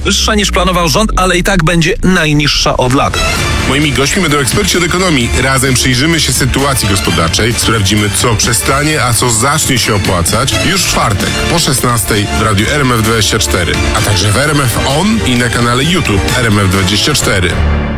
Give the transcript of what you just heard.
Wyższa niż planował rząd, ale i tak będzie najniższa od lat. Moimi gośćmi będą eksperci od ekonomii. Razem przyjrzymy się sytuacji gospodarczej, sprawdzimy, co przestanie, a co zacznie się opłacać już w czwartek po 16:00 w radiu RMF24, a także w RMF On i na kanale YouTube RMF24.